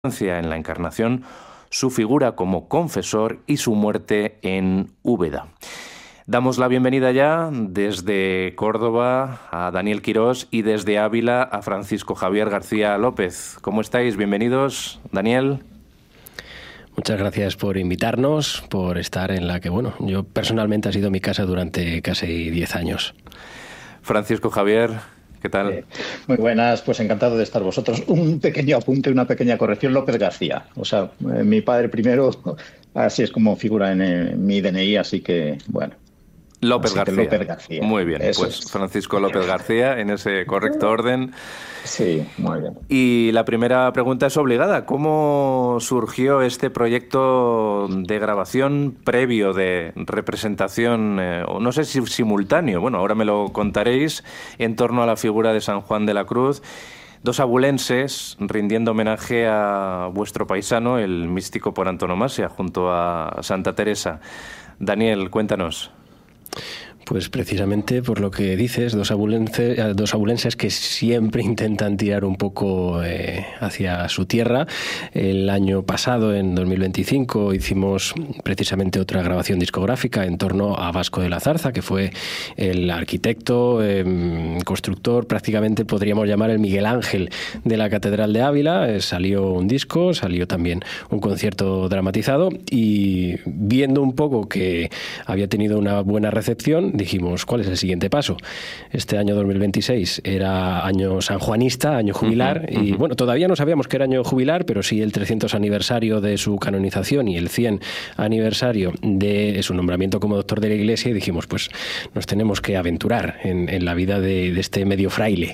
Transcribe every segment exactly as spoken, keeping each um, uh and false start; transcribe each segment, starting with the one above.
en la Encarnación, su figura como confesor y su muerte en Úbeda. Damos la bienvenida ya desde Córdoba a Daniel Quirós y desde Ávila a Francisco Javier García López. ¿Cómo estáis? Bienvenidos, Daniel. Muchas gracias por invitarnos, por estar en la que, bueno, yo personalmente ha sido mi casa durante casi diez años. Francisco Javier, ¿qué tal? Eh, muy buenas, pues encantado de estar vosotros. Un pequeño apunte, una pequeña corrección, López García. O sea, eh, mi padre primero, así es como figura en, eh, mi D N I, así que, bueno. López García. López García. Muy bien, Eso pues es. Francisco López García, en ese correcto orden. Sí, muy bien. Y la primera pregunta es obligada. ¿Cómo surgió este proyecto de grabación previo de representación, eh, o no sé si simultáneo, bueno, ahora me lo contaréis, en torno a la figura de San Juan de la Cruz? Dos abulenses rindiendo homenaje a vuestro paisano, el místico por antonomasia, junto a Santa Teresa. Daniel, cuéntanos. Pues precisamente por lo que dices, dos abulenses, dos abulenses que siempre intentan tirar un poco eh, hacia su tierra. El año pasado, en dos mil veinticinco, hicimos precisamente otra grabación discográfica en torno a Vasco de la Zarza, que fue el arquitecto, eh, constructor, prácticamente podríamos llamar el Miguel Ángel de la Catedral de Ávila. Eh, salió un disco, salió también un concierto dramatizado y viendo un poco que había tenido una buena recepción, dijimos, ¿cuál es el siguiente paso? Este año dos mil veintiséis era año sanjuanista, año jubilar, uh-huh, uh-huh. y bueno, todavía no sabíamos que era año jubilar, pero sí el trescientos aniversario de su canonización y el cien aniversario de su nombramiento como doctor de la Iglesia, y dijimos, pues nos tenemos que aventurar en, en la vida de, de este medio fraile.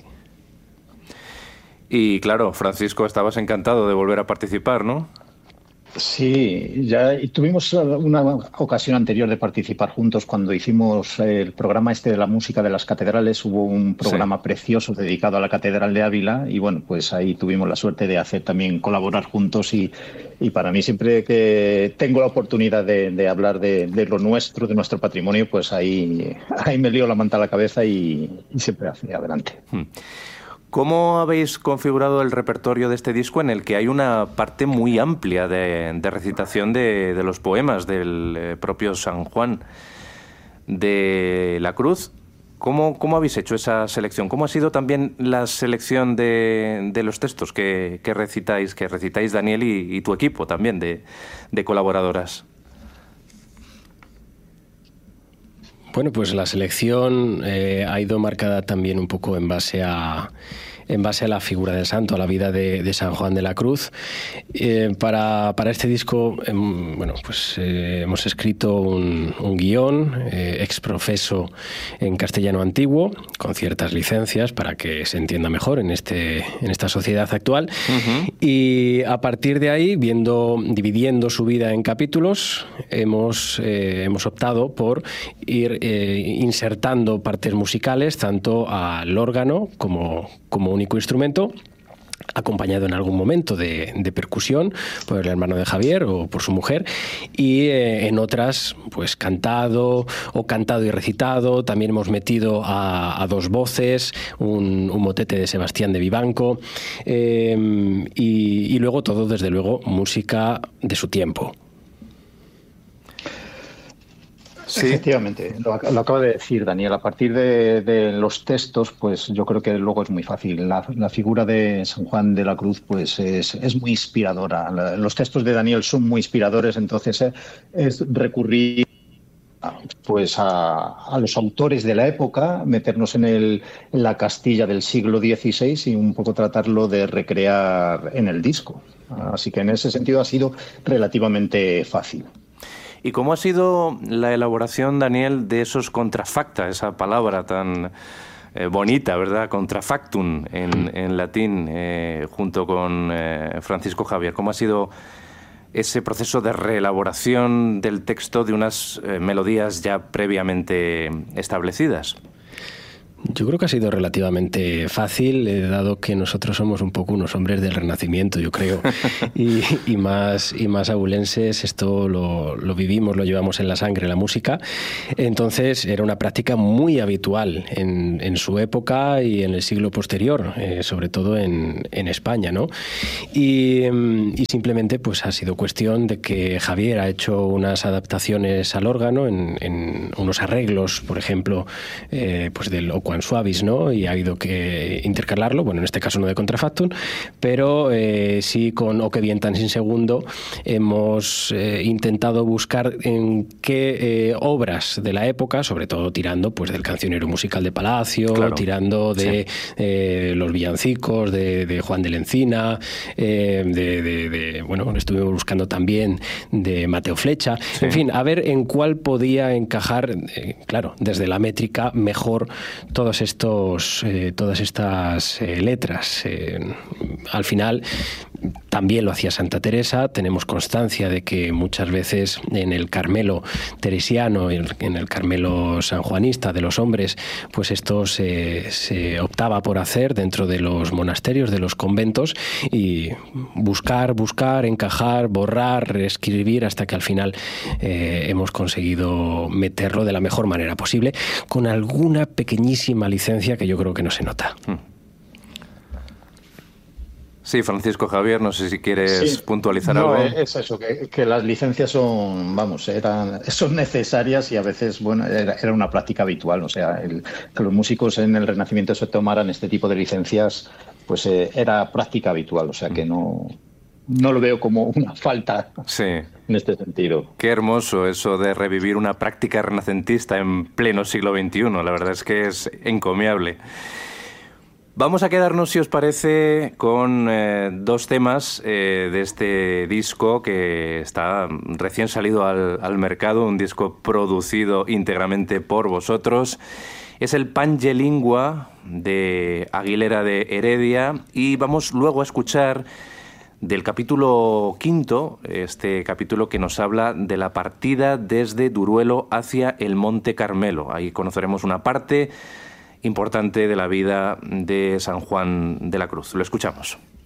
Y claro, Francisco, estabas encantado de volver a participar, ¿no? Sí, ya tuvimos una ocasión anterior de participar juntos cuando hicimos el programa este de la música de las catedrales. Hubo un programa sí. precioso dedicado a la Catedral de Ávila y bueno, pues ahí tuvimos la suerte de hacer también colaborar juntos y, y para mí siempre que tengo la oportunidad de, de hablar de, de lo nuestro, de nuestro patrimonio, pues ahí, ahí me lío la manta a la cabeza y, y siempre hacia adelante. Hmm. ¿Cómo habéis configurado el repertorio de este disco en el que hay una parte muy amplia de, de recitación de, de los poemas del eh, propio San Juan de la Cruz? ¿Cómo, ¿Cómo habéis hecho esa selección? ¿Cómo ha sido también la selección de, de los textos que, que recitáis, que recitáis Daniel y, y tu equipo también de, de colaboradoras? Bueno, pues la selección eh, ha ido marcada también un poco en base a en base a la figura del santo, a la vida de, de San Juan de la Cruz. Eh, para, para este disco, eh, bueno, pues eh, hemos escrito un, un guión eh, exprofeso en castellano antiguo, con ciertas licencias para que se entienda mejor en este en esta sociedad actual. Uh-huh. Y a partir de ahí, viendo dividiendo su vida en capítulos, hemos eh, hemos optado por ir eh, insertando partes musicales tanto al órgano como como único instrumento, acompañado en algún momento de, de percusión por el hermano de Javier o por su mujer, y eh, en otras pues cantado o cantado y recitado. También hemos metido a, a dos voces, un, un motete de Sebastián de Vivanco, eh, y, y luego todo, desde luego, música de su tiempo. Sí. Efectivamente, lo, lo acaba de decir Daniel. A partir de, de los textos, pues yo creo que luego es muy fácil. La, la figura de San Juan de la Cruz pues es, es muy inspiradora. La, los textos de Daniel son muy inspiradores, entonces eh, es recurrir pues a, a los autores de la época, meternos en, el, en la Castilla del siglo dieciséis y un poco tratarlo de recrear en el disco. Así que en ese sentido ha sido relativamente fácil. ¿Y cómo ha sido la elaboración, Daniel, de esos contrafacta, esa palabra tan eh, bonita, ¿verdad? Contrafactum en, en latín, eh, junto con eh, Francisco Javier. ¿Cómo ha sido ese proceso de reelaboración del texto de unas eh, melodías ya previamente establecidas? Yo creo que ha sido relativamente fácil, eh, dado que nosotros somos un poco unos hombres del Renacimiento, yo creo, y, y más y más abulenses, esto lo, lo vivimos, lo llevamos en la sangre, la música. Entonces era una práctica muy habitual en, en su época y en el siglo posterior, eh, sobre todo en, en España, ¿no? Y, y simplemente pues ha sido cuestión de que Javier ha hecho unas adaptaciones al órgano, en, en unos arreglos, por ejemplo, eh, pues del Oquam Suavis, ¿no? Y ha habido que intercalarlo, bueno, en este caso no de contrafactum, pero eh, sí con O que bien tan sin segundo hemos eh, intentado buscar en qué eh, obras de la época, sobre todo tirando pues del cancionero musical de Palacio, claro, tirando de sí. eh, los villancicos de, de Juan de la Encina, eh, de, de, de, bueno, estuvimos buscando también de Mateo Flecha, sí. En fin, a ver en cuál podía encajar, eh, claro, desde la métrica mejor todos estos, eh, todas estas eh, letras. Eh, al final también lo hacía Santa Teresa. Tenemos constancia de que muchas veces en el Carmelo teresiano, en el Carmelo sanjuanista de los hombres, pues esto se, se optaba por hacer dentro de los monasterios, de los conventos, y buscar, buscar, encajar, borrar, reescribir, hasta que al final eh, hemos conseguido meterlo de la mejor manera posible, con alguna pequeñísima licencia que yo creo que no se nota. Sí, Francisco Javier, no sé si quieres sí. puntualizar no, algo. Es eso, que, que las licencias son, vamos, eran, son necesarias y a veces, bueno, era, era una práctica habitual. O sea, el, que los músicos en el Renacimiento se tomaran este tipo de licencias, pues eh, era práctica habitual. O sea, que no, no lo veo como una falta sí. en este sentido. Qué hermoso eso de revivir una práctica renacentista en pleno siglo veintiuno. La verdad es que es encomiable. Vamos a quedarnos, si os parece, con eh, dos temas eh, de este disco que está recién salido al, al mercado, un disco producido íntegramente por vosotros. Es el Pange Lingua de Aguilera de Heredia, y vamos luego a escuchar del capítulo quinto, este capítulo que nos habla de la partida desde Duruelo hacia el Monte Carmelo. Ahí conoceremos una parte importante de la vida de San Juan de la Cruz. Lo escuchamos.